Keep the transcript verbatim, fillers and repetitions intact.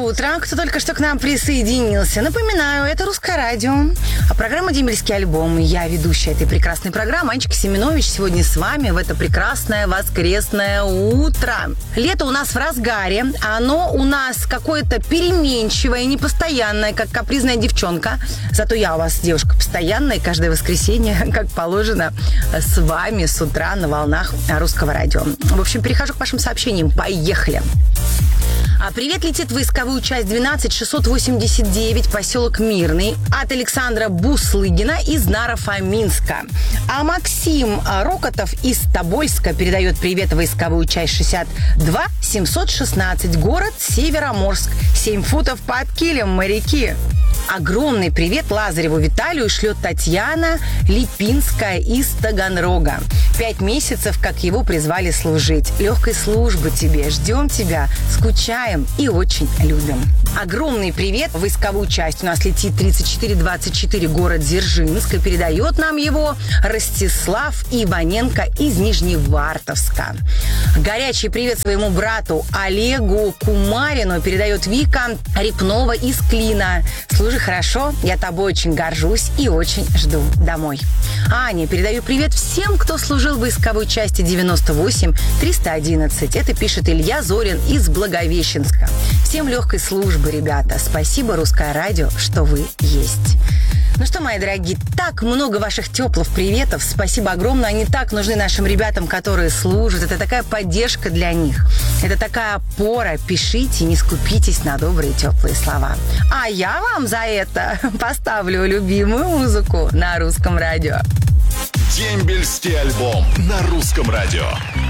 утро. Кто только что к нам присоединился. Напоминаю, это Русское радио. А программа «Дембельский альбом». Я ведущая этой прекрасной программы, Анечка Семенович. Сегодня с вами в это прекрасное воскресное утро. Лето у нас в разгаре. Оно у нас какое-то переменчивое, непостоянное, как капризная девчонка. Зато я у вас девушка постоянная. Каждое воскресенье, как положено, с вами с утра на волнах Русского радио. В общем, перехожу к вашим сообщениям. Поехали. А привет летит в войсковую часть двенадцать шестьсот восемьдесят девять, поселок Мирный, от Александра Буслыгина из Наро-Фоминска. А Максим Рокотов из Тобольска передает привет в войсковую часть шестьдесят два семьсот шестнадцать, город Североморск, семь футов под килем, моряки. Огромный привет Лазареву Виталию шлет Татьяна Липинская из Таганрога. Пять месяцев, как его призвали служить. Легкой службы тебе. Ждем тебя, скучаем и очень любим. Огромный привет в войсковую часть. У нас летит тридцать четыре двадцать четыре, город Дзержинск. И передает нам его Ростислав Иваненко из Нижневартовска. Горячий привет своему брату Олегу Кумарину передает Вика Репнова из Клина. Служи хорошо, я тобой очень горжусь и очень жду домой. Аня, передаю привет всем, кто служил в войсковой части девяносто восемь триста одиннадцать. Это пишет Илья Зорин из Благовещенска. Всем легкой службы, ребята. Спасибо, Русское радио, что вы есть. Ну что, мои дорогие, так много ваших теплых приветов. Спасибо огромное. Они так нужны нашим ребятам, которые служат. Это такая поддержка для них. Это такая опора. Пишите, не скупитесь на добрые теплые слова. А я вам за это поставлю любимую музыку на Русском радио. Дембельский альбом на Русском радио.